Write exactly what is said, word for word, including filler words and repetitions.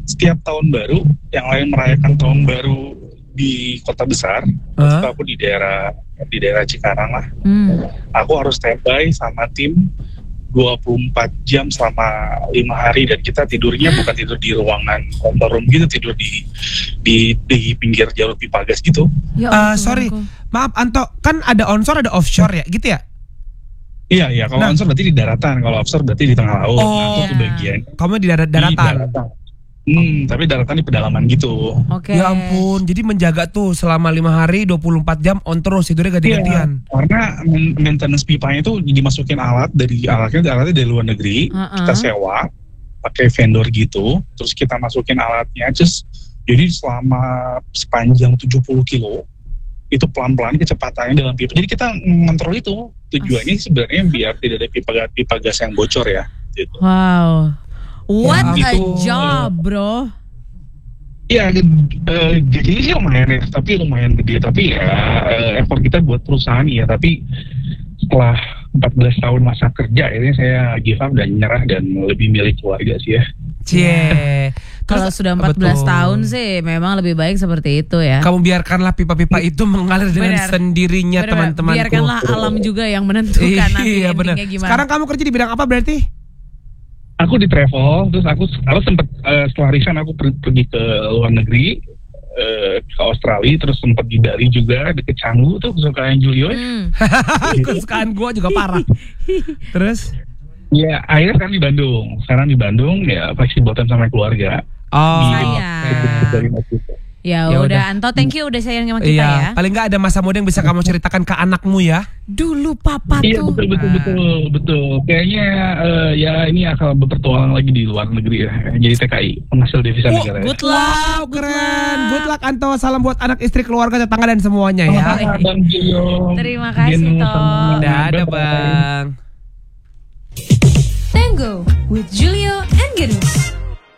setiap tahun baru, yang lain merayakan tahun baru di kota besar, Huh? aku di daerah di daerah Cikarang lah. Hmm. Aku harus standby sama tim dua puluh empat jam selama lima hari dan kita tidurnya bukan tidur di ruangan control room gitu, tidur di di di pinggir jalur pipa gas gitu. Ya Uh, ampun, sorry, aku. maaf Anto, kan ada onshore ada offshore ya, gitu ya? Iya iya, kalau Nah. onshore berarti di daratan, kalau offshore berarti di tengah laut. Oh. Nah, aku Iya. kebagian Kamu di darat di daratan. daratan. Hmm, tapi daratan di pedalaman gitu. Oke. Ya ampun, jadi menjaga tuh selama lima hari dua puluh empat jam on terus, tidurnya ganti-gantian. Iya, karena men- maintenance pipanya itu dimasukin alat dari alatnya alatnya dari luar negeri, Uh-uh. kita sewa pakai vendor gitu, terus kita masukin alatnya, terus jadi selama sepanjang tujuh puluh kilo itu pelan-pelan kecepatannya dalam pipa. Jadi kita ngontrol itu tujuannya sebenarnya biar tidak ada pipa pipa gas yang bocor ya. Gitu. Wow. What Ya, a itu- job, bro. Iya, uh, jadi sih lumayan ya, tapi lumayan gede. Tapi ya eh, effort kita buat perusahaan ya, tapi setelah empat belas tahun masa kerja ini saya give up dan nyerah dan lebih milik keluarga sih ya. Cie. Kalau Terus- sudah empat belas betul. tahun sih memang lebih baik seperti itu ya. Kamu biarkanlah pipa-pipa itu mengalir dengan Benar. sendirinya, Benar, teman-temanku. biarkanlah alam juga yang menentukan nanti Iya benar. endingnya gimana. Sekarang kamu kerja di bidang apa berarti? Aku di travel, terus aku aku sempat eh, setelah resign aku per- pergi ke luar negeri, eh, ke Australia, terus sempat di Bali juga deket Canggu tuh kesukaan Julio. Hmm. Kesukaan gue juga parah. Terus? Ya akhirnya sekarang di Bandung, sekarang di Bandung ya fleksibel time sama keluarga. Oh. Sayang. Ya, Ya udah udah. Anto, thank you udah sayang sama kita Iya, ya. paling nggak ada masa muda yang bisa kamu ceritakan ke anakmu ya. Dulu papa Iya tuh. betul betul betul betul. Kayaknya eh, ya ini akan berpetualang lagi di luar negeri ya. Jadi T K I penghasil devisa Oh, negara. ya. Good luck. Wow, good keren. luck. Good luck Anto. Salam buat anak, istri, keluarga, tetangga dan semuanya ya. Sama-sama, Bang Julio. Terima kasih, Genu, Tom. sama- Dadah, Bye-bye. Bang. Tango with Julio and Genus.